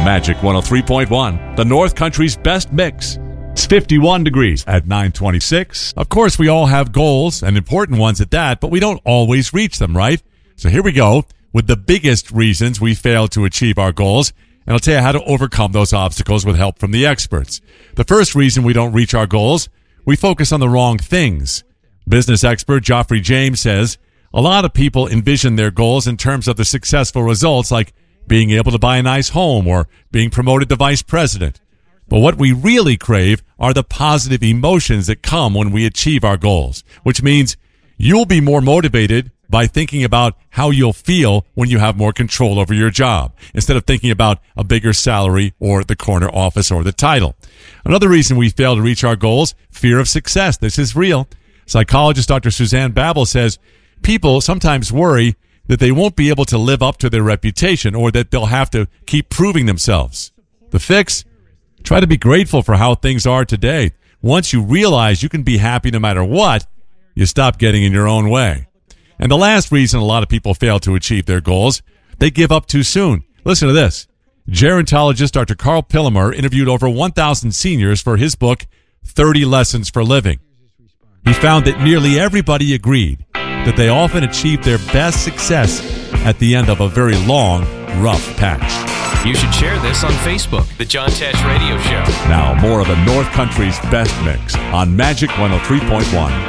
Magic 103.1, the North Country's best mix. It's 51 degrees at 9:26. Of course, we all have goals, and important ones at that, but we don't always reach them, right? So here we go with the biggest reasons we fail to achieve our goals, and I'll tell you how to overcome those obstacles with help from the experts. The first reason we don't reach our goals, we focus on the wrong things. Business expert Geoffrey James says, a lot of people envision their goals in terms of the successful results, like being able to buy a nice home or being promoted to vice president. But what we really crave are the positive emotions that come when we achieve our goals, which means you'll be more motivated by thinking about how you'll feel when you have more control over your job, instead of thinking about a bigger salary or the corner office or the title. Another reason we fail to reach our goals, fear of success. This is real. Psychologist Dr. Suzanne Babel says people sometimes worry that they won't be able to live up to their reputation or that they'll have to keep proving themselves. The fix? Try to be grateful for how things are today. Once you realize you can be happy no matter what, you stop getting in your own way. And the last reason a lot of people fail to achieve their goals, they give up too soon. Listen to this. Gerontologist Dr. Carl Pillemer interviewed over 1,000 seniors for his book, 30 Lessons for Living. He found that nearly everybody agreed that they often achieve their best success at the end of a very long, rough patch. You should share this on Facebook, The John Tesh Radio Show. Now, more of the North Country's best mix on Magic 103.1.